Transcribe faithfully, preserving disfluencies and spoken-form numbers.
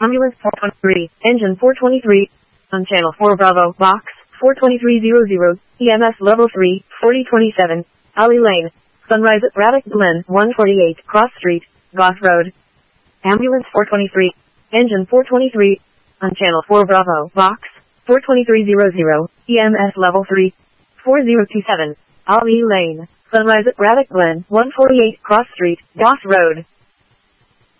Ambulance four twenty-three, Engine four twenty-three, on Channel four Bravo, Box four twenty-three hundred, E M S Level three, forty twenty-seven, Alley Lane, Sunrise at Braddock Glen, one forty-eight, Cross Street, Goss Road. Ambulance four twenty-three, Engine four twenty-three, on Channel four Bravo, Box four twenty-three hundred, E M S Level three, four zero two seven, Alley Lane, Sunrise at Braddock Glen, one forty-eight, Cross Street, Goss Road.